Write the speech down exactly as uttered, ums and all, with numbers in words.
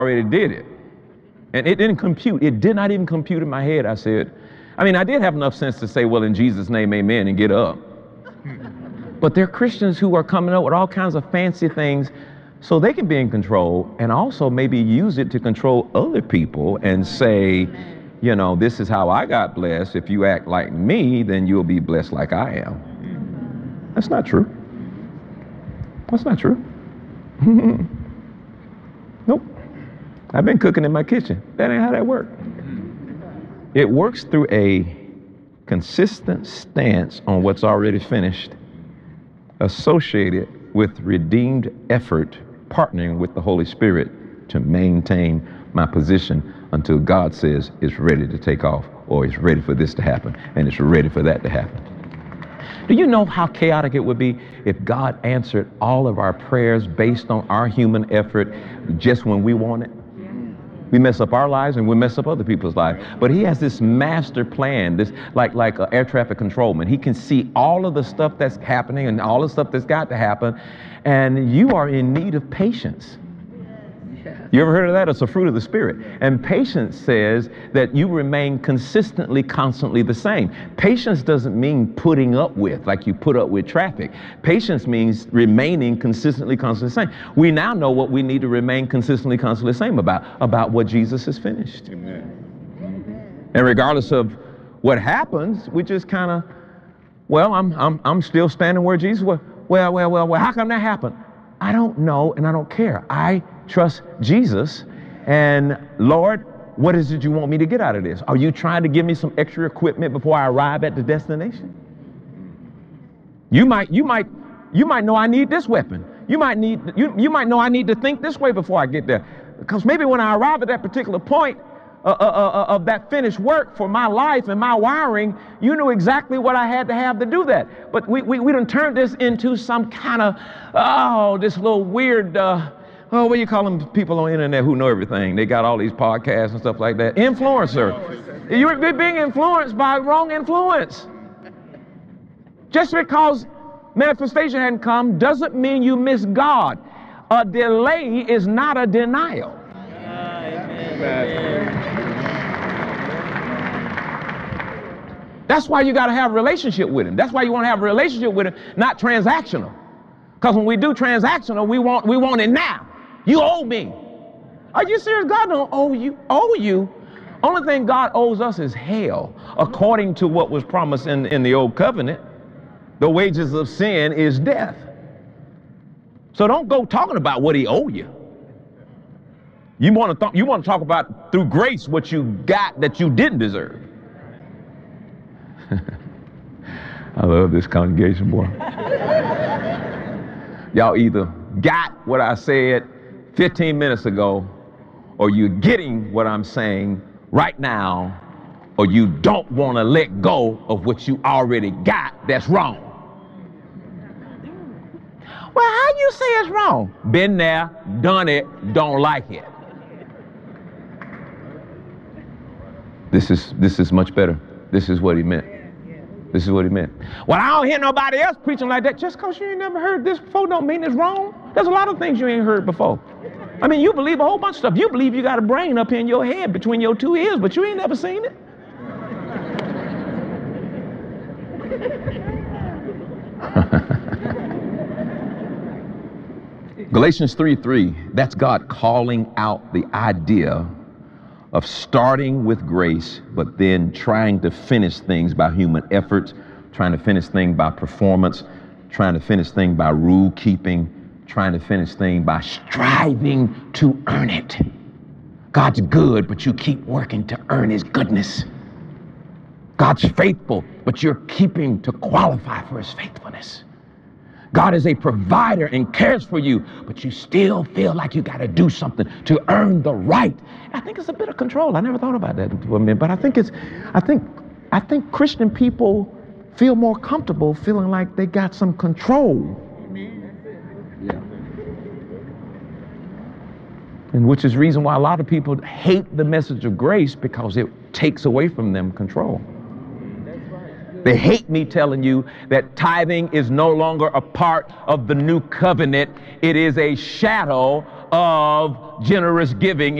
already did it. And it didn't compute. It did not even compute in my head. I said, I mean, I did have enough sense to say, well, in Jesus' name, amen, and get up. But there are Christians who are coming up with all kinds of fancy things so they can be in control, and also maybe use it to control other people and say, you know, this is how I got blessed. If you act like me, then you'll be blessed like I am. That's not true. That's not true. Nope. I've been cooking in my kitchen. That ain't how that works. It works through a consistent stance on what's already finished, associated with redeemed effort, partnering with the Holy Spirit to maintain my position until God says it's ready to take off, or it's ready for this to happen, and it's ready for that to happen. Do you know how chaotic it would be if God answered all of our prayers based on our human effort just when we want it? We mess up our lives and we mess up other people's lives. But he has this master plan, this like like an air traffic controlman. He can see all of the stuff that's happening and all the stuff that's got to happen. And you are in need of patience. You ever heard of that? It's a fruit of the Spirit. And patience says that you remain consistently, constantly the same. Patience doesn't mean putting up with, like you put up with traffic. Patience means remaining consistently, constantly the same. We now know what we need to remain consistently, constantly the same about, about what Jesus has finished. Amen. And regardless of what happens, we just kind of, well, I'm, I'm, I'm still standing where Jesus was. Well, well, well, well, how come that happened? I don't know, and I don't care. I trust Jesus, and Lord, what is it you want me to get out of this? Are you trying to give me some extra equipment before I arrive at the destination? You might, you might, you might know I need this weapon. You might need, you, you might know I need to think this way before I get there. Because maybe when I arrive at that particular point uh, uh, uh, of that finished work for my life and my wiring, you knew exactly what I had to have to do that. But we, we, we done turned this into some kind of, oh, this little weird, uh, oh, what do you call them people on the internet who know everything? They got all these podcasts and stuff like that. Influencer. You're being influenced by wrong influence. Just because manifestation hadn't come doesn't mean you miss God. A delay is not a denial. That's why you got to have a relationship with him. That's why you want to have a relationship with him, not transactional. Because when we do transactional, we want, we want it now. You owe me. Are you serious? God don't owe you. Owe you. Only thing God owes us is hell, according to what was promised in, in the old covenant. The wages of sin is death. So don't go talking about what he owe you. You want to th- you want to talk about through grace what you got that you didn't deserve. I love this congregation, boy. Y'all either got what I said fifteen minutes ago, or you're getting what I'm saying right now, or you don't want to let go of what you already got that's wrong. Well, how you say it's wrong? Been there, done it, don't like it. This is this is much better. This is what he meant. This is what he meant. Well, I don't hear nobody else preaching like that. Just because you ain't never heard this before don't mean it's wrong. There's a lot of things you ain't heard before. I mean, you believe a whole bunch of stuff. You believe you got a brain up in your head between your two ears, but you ain't never seen it. Galatians three three, that's God calling out the idea of starting with grace, but then trying to finish things by human efforts, trying to finish things by performance, trying to finish things by rule keeping, trying to finish things by striving to earn it. God's good, but you keep working to earn his goodness. God's faithful, but you're keeping to qualify for his faithfulness. God is a provider and cares for you, but you still feel like you got to do something to earn the right. I think it's a bit of control. I never thought about that for a minute, but I think it's, I think, I think Christian people feel more comfortable feeling like they got some control. Yeah. And which is the reason why a lot of people hate the message of grace, because it takes away from them control. They hate me telling you that tithing is no longer a part of the new covenant. It is a shadow of generous giving